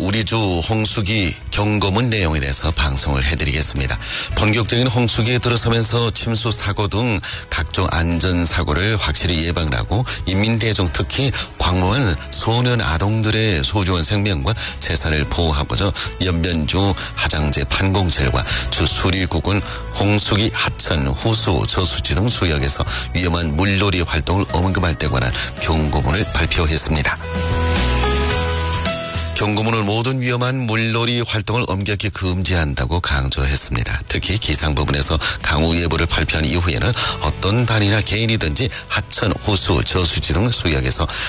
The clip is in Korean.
우리주 홍수기 경고문 내용에 대해서 방송을 해드리겠습니다. 본격적인 홍수기에 들어서면서 침수 사고 등 각종 안전사고를 확실히 예방하고 인민대중 특히 광범한 소년 아동들의 소중한 생명과 재산을 보호하고자 연변주 하장제 판공실과 주 수리국은 홍수기 하천, 호수, 저수지 등 수역에서 위험한 물놀이 활동을 엄금할 때 관한 경고문을 발표했습니다. 경고문은 모든 위험한 물놀이 활동을 엄격히 금지한다고 강조했습니다. 특히 기상 부분에서 강우예보를 발표한 이후에는 어떤 단위나 개인이든지 하천, 호수, 저수지 등 수역에서